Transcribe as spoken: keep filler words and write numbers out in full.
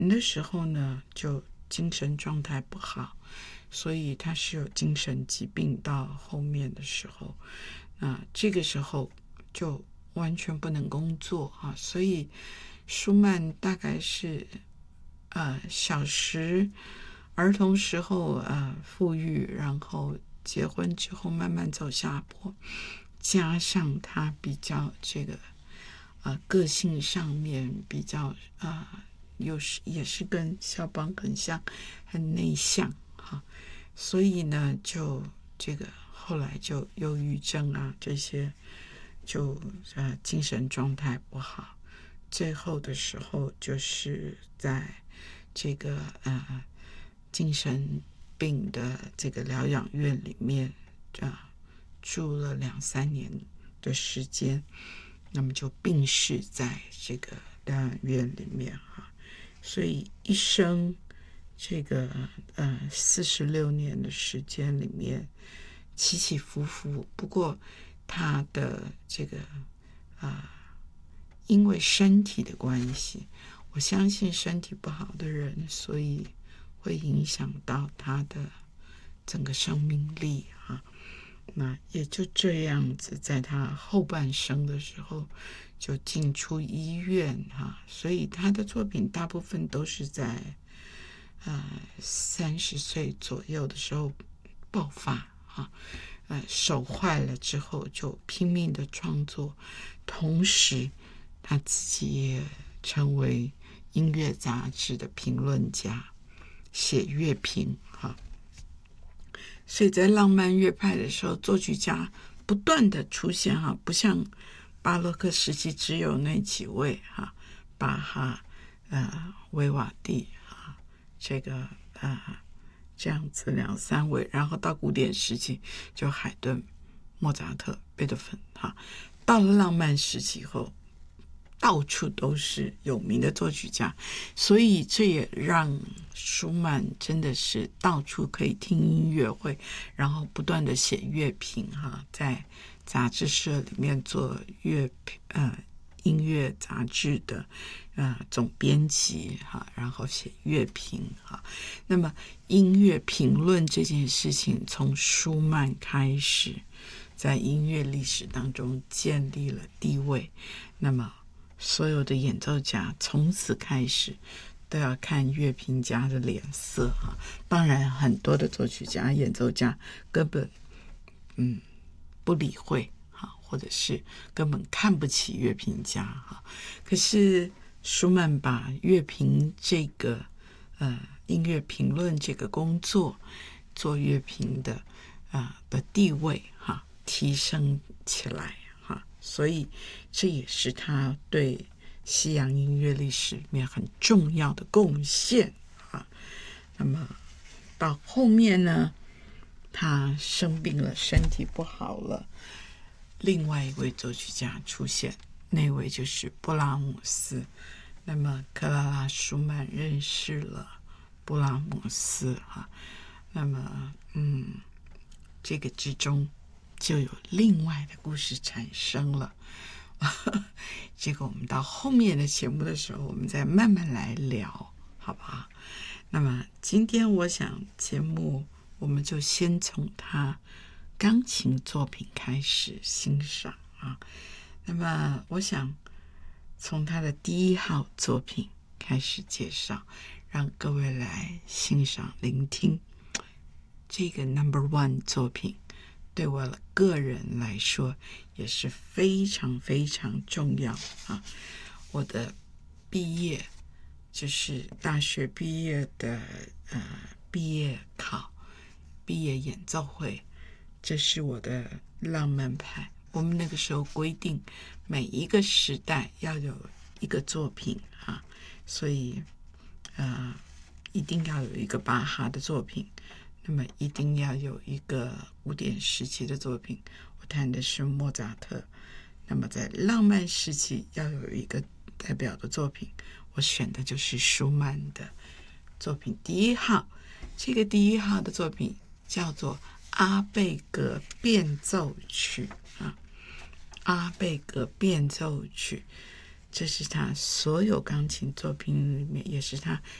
那时候呢就精神状态不好，所以他是有精神疾病，到后面的时候，那这个时候就完全不能工作啊，所以舒曼大概是呃小时儿童时候呃富裕，然后结婚之后慢慢走下坡，加上他比较这个呃个性上面比较呃有时也是跟肖邦很像，很内向哈，所以呢就这个后来就忧郁症啊这些，就呃精神状态不好，最后的时候就是在这个呃精神病的这个疗养院里面啊住了两三年的时间，那么就病逝在这个疗养院里面哈。所以一生这个呃四十六年的时间里面起起伏伏，不过他的这个啊、呃，因为身体的关系，我相信身体不好的人，所以会影响到他的整个生命力啊。那也就这样子，在他后半生的时候就进出医院哈，所以他的作品大部分都是在呃三十岁左右的时候爆发哈，呃手坏了之后就拼命的创作，同时他自己也成为音乐杂志的评论家，写乐评哈。所以在浪漫乐派的时候，作曲家不断的出现哈，不像巴洛克时期只有那几位哈，巴哈、呃维瓦第哈，这个呃这样子两三位，然后到古典时期就海顿、莫扎特、贝多芬哈，到了浪漫时期后，到处都是有名的作曲家，所以这也让舒曼真的是到处可以听音乐会，然后不断的写乐评哈，在杂志社里面做乐呃音乐杂志的呃总编辑哈，然后写乐评哈。那么音乐评论这件事情从舒曼开始，在音乐历史当中建立了地位，那么所有的演奏家从此开始都要看乐评家的脸色哈。当然很多的作曲家演奏家根本嗯不理会哈，或者是根本看不起乐评家哈。可是舒曼把乐评这个呃音乐评论这个工作，做乐评的啊、呃、的地位哈提升起来哈，所以这也是他对西洋音乐历史里面很重要的贡献啊。那么到后面呢，他生病了，身体不好了，另外一位作曲家出现，那位就是布拉姆斯。那么克拉拉舒曼认识了布拉姆斯哈，那么嗯，这个之中就有另外的故事产生了。这个我们到后面的节目的时候，我们再慢慢来聊，好不好？那么今天我想节目我们就先从他钢琴作品开始欣赏啊。那么我想从他的第一号作品开始介绍，让各位来欣赏聆听这个 number one 作品，对我个人来说也是非常非常重要啊！我的毕业就是大学毕业的呃毕业考、毕业演奏会，这是我的浪漫派。我们那个时候规定每一个时代要有一个作品啊，所以呃一定要有一个巴哈的作品，那么一定要有一个古典时期的作品，我弹的是莫扎特。那么在浪漫时期要有一个代表的作品，我选的就是舒曼的作品第一号。这个第一号的作品叫做阿贝格变奏曲啊，阿贝格变奏曲。 这是他所有钢琴作品里面，也是他